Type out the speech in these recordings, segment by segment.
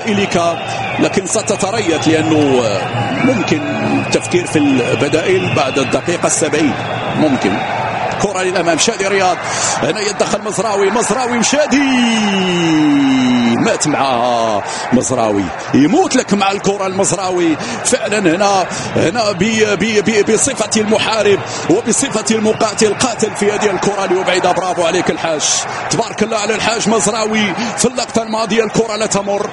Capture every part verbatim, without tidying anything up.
إليكا، لكن ستتريث لأنه ممكن التفكير في البدائل بعد الدقيقة السبعين. ممكن كرة للأمام، شادي رياض، هنا يتدخل مزراوي، مزراوي وشادي، مات معها مزراوي، يموت لك مع الكرة المزراوي فعلا. هنا هنا بصفة المحارب وبصفة المقاتل، القاتل في هذه الكرة ليبعدها. برافو عليك الحاج، تبارك الله على الحاج مزراوي. في اللقطة الماضية الكرة لا تمر.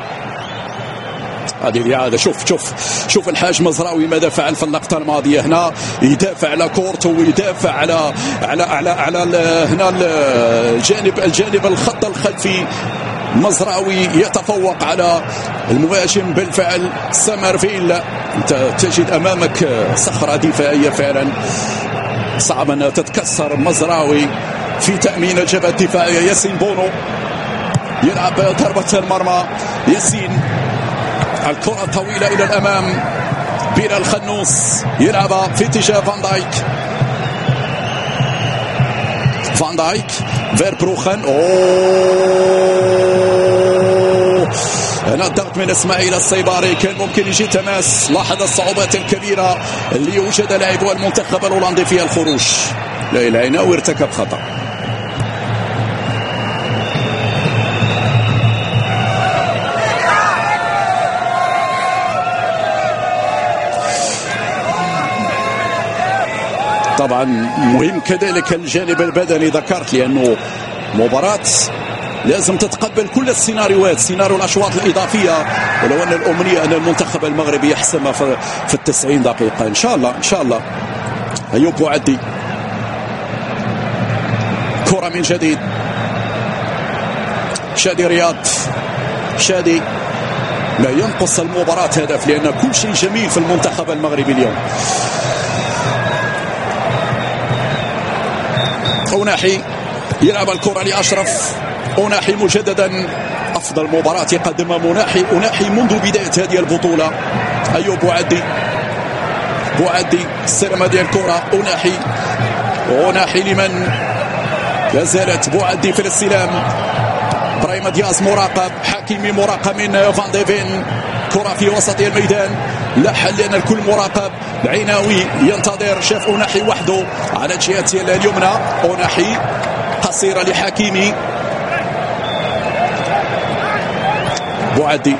هذه الإعادة، شوف شوف شوف الحاج مزراوي ماذا فعل في اللقطة الماضية. هنا يدافع على كورته ويدافع على على على على هنا الجانب الجانب الخط الخلفي. مزراوي يتفوق على المهاجم بالفعل سامرفيل. انت تجد امامك صخرة دفاعية فعلا صعب انها تتكسر. مزراوي في تأمين الجبهة الدفاعية. ياسين بونو يلعب ضربة المرمى. ياسين، الكرة طويلة إلى الأمام. بيرا الخنوس يلعبها في اتجاه فان دايك. فان دايك فيربروخن. أوه، هنا الضغط من إسماعيل السيباري، كان ممكن يجي تماس. لاحظ الصعوبات الكبيرة اللي يوجد لاعبو المنتخب الهولندي في الخروج. لا العيناوي ارتكب خطأ. طبعا مهم كذلك الجانب البدني ذكرت، لأنه مباراة لازم تتقبل كل السيناريوهات، سيناريو الأشواط الإضافية، ولو أن الأمنية أن المنتخب المغربي يحسمها في التسعين دقيقة إن شاء الله إن شاء الله. أيوب بوعدي، كرة من جديد. شادي رياض، شادي لا ينقص المباراة هدف، لأن كل شيء جميل في المنتخب المغربي اليوم. أوناحي يلعب الكرة لأشرف. أوناحي مجددا، أفضل مباراة يقدمها مناحي أوناحي منذ بداية هذه البطولة. أيوب بوعدي، بوعدي استلم هذه الكرة. أوناحي، أوناحي لمن؟ لا زالت بوعدي في الاستلام. برايم دياز مراقب، حكيمي مراقب من فان ديفين. كرة في وسط الميدان، لا حل لأن الكل مراقب. العيناوي ينتظر، شاف أوناحي وحده على جهة اليمنى. أوناحي قصيرة لحكيمي. بوعدي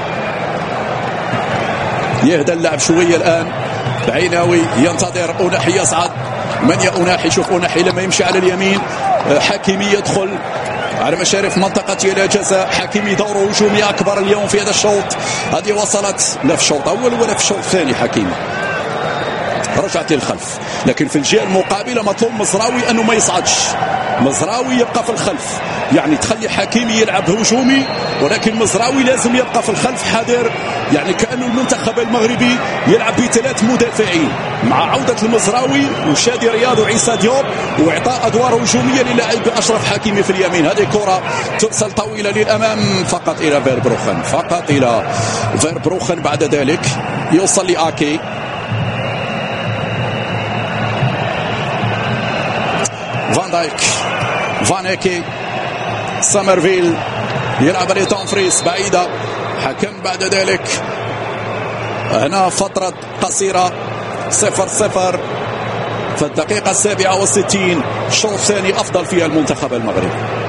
يهدى اللعب شوية الآن. العيناوي ينتظر، أوناحي يصعد. من يا أوناحي؟ شوف أوناحي لما يمشي على اليمين. حكيمي يدخل على مشارف منطقة الجزاء. حكيمي دوره هجومي أكبر اليوم في هذا الشوط. هذه وصلت لا في الشوط الأول ولا في الشوط الثاني. حكيمي رجعت للخلف، لكن في الجهة المقابلة مطلوب مزراوي أنه ما يصعدش. مزراوي يبقى في الخلف، يعني تخلي حكيمي يلعب هجومي، ولكن مزراوي لازم يبقى في الخلف حذر. يعني كأنه المنتخب المغربي يلعب بثلاث مدافعين مع عودة المزراوي وشادي رياض وعيسى ديوب، وإعطاء أدوار هجومية للاعب أشرف حكيمي في اليمين. هذه كرة ترسل طويلة للأمام فقط إلى فيربروخن، فقط إلى فيربروخن. بعد ذلك يوصل لآكي. فان دايك، فان ايكي، سامرفيل يلعب لتونفريس بعيدة. حكم بعد ذلك هنا فترة قصيرة صفر صفر في الدقيقة السابعة والستين. الشوط الثاني أفضل فيها المنتخب المغربي.